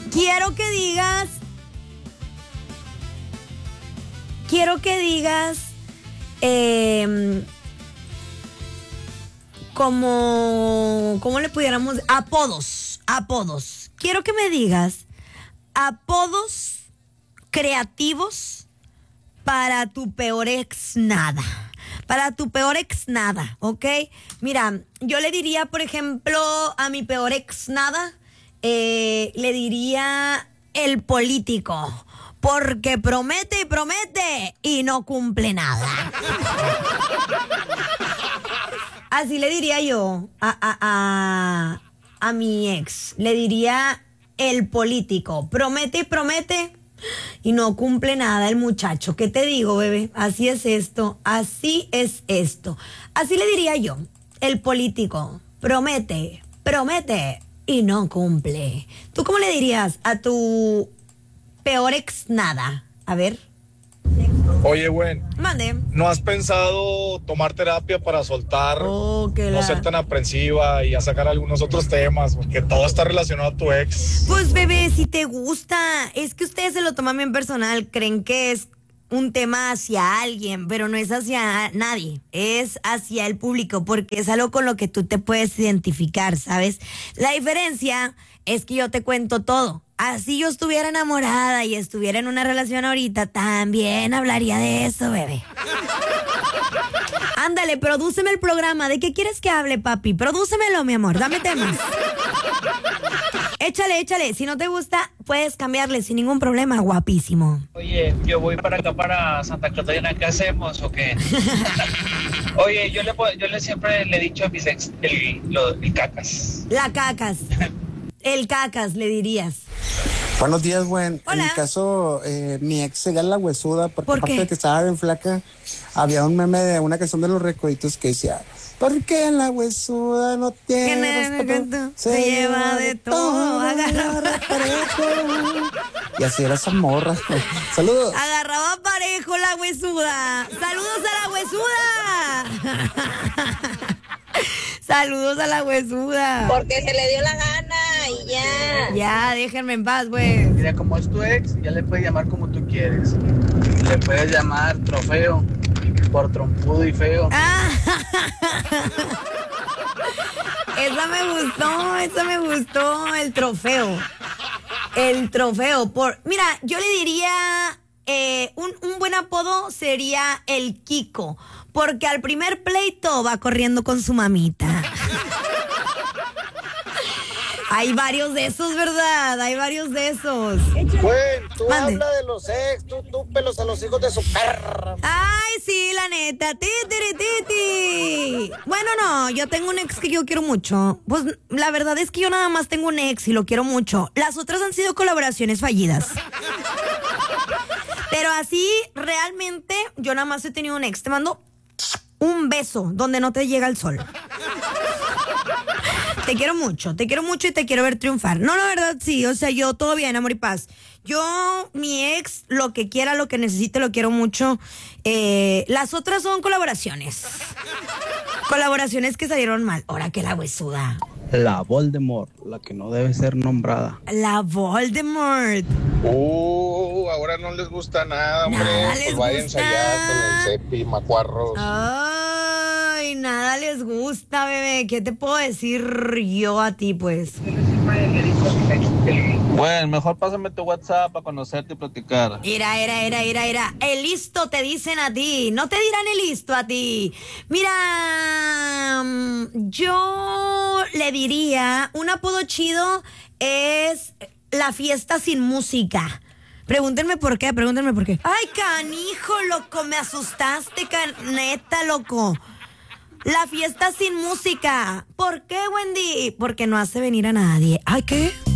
Quiero que digas, ¿cómo le pudiéramos? Apodos. Quiero que me digas apodos creativos para tu peor ex nada. ¿Ok? Mira, yo le diría, por ejemplo, a mi peor ex nada, le diría el político. Porque promete y no cumple nada. Así le diría yo a mi ex. Le diría el político. Promete y no cumple nada el muchacho. ¿Qué te digo, bebé? Así es esto. Así le diría yo. El político. Promete y no cumple. ¿Tú cómo le dirías a tu peor ex nada? A ver. Oye, güey, Mande. ¿no has pensado tomar terapia para soltar, no ser tan aprensiva y a sacar algunos otros temas? Porque todo está relacionado a tu ex. Pues, bebé, si te gusta, es que ustedes se lo toman bien personal, creen que es un tema hacia alguien, pero no es hacia nadie, es hacia el público, porque es algo con lo que tú te puedes identificar, ¿sabes? La diferencia es que yo te cuento todo. Así yo estuviera enamorada y estuviera en una relación ahorita, también hablaría de eso, bebé. Ándale, prodúceme el programa. ¿De qué quieres que hable, papi? Prodúcemelo, mi amor. Dame temas. Échale. Si no te gusta, puedes cambiarle sin ningún problema, guapísimo. Oye, yo voy para acá, para Santa Catarina. ¿Qué hacemos o qué? Oye, yo le siempre le he dicho a mis ex el cacas. La cacas. El cacas, le dirías. Buenos días, güey. Hola. En mi caso, mi ex sería la huesuda, porque ¿Por aparte qué? de que estaba bien flaca, había un meme de una canción de Los Recoditos que decía: ¿por qué la huesuda no tiene respeto? Se lleva de todo, agarra parejo. Y así era esa morra. Saludos. Agarraba parejo la huesuda. ¡Saludos a la huesuda! ¡Saludos a la huesuda! Porque se le dio la gana y ya. Ya, déjenme en paz, pues. Mira, como es tu ex, ya le puedes llamar como tú quieres. Le puedes llamar trofeo, por trompudo y feo. Ah. Esa me gustó, el trofeo. Mira, yo le diría, un buen apodo sería el Kiko, porque al primer pleito va corriendo con su mamita. Hay varios de esos, ¿verdad? Hay varios de esos. Güey, tú Mande. habla de los ex, tú pelos a los hijos de su perra. Ay, sí, la neta. Titi. Bueno, no, yo tengo un ex que yo quiero mucho. Pues la verdad es que yo nada más tengo un ex y lo quiero mucho. Las otras han sido colaboraciones fallidas. Pero así, realmente, yo nada más he tenido un ex. Te mando un beso donde no te llega el sol. Te quiero mucho y te quiero ver triunfar. No, la verdad sí, o sea, yo todo bien, amor y paz. Yo, mi ex, lo que quiera, lo que necesite, lo quiero mucho. Las otras son colaboraciones. Colaboraciones que salieron mal. Ahora que la huesuda. La Voldemort, la que no debe ser nombrada. La Voldemort. Ahora no les gusta nada, hombre. Nada les Pues váyanse gusta. allá con el Cepi, macuarros. Ay, nada les gusta, bebé. ¿Qué te puedo decir yo a ti, pues? Bueno, mejor pásame tu WhatsApp para conocerte y platicar. Mira. El listo te dicen a ti. No te dirán el listo a ti. Mira, yo le diría, un apodo chido es la fiesta sin música. Pregúntenme por qué. Ay, canijo, loco, me asustaste, neta, loco. La fiesta sin música. ¿Por qué, Wendy? Porque no hace venir a nadie. Ay, ¿qué?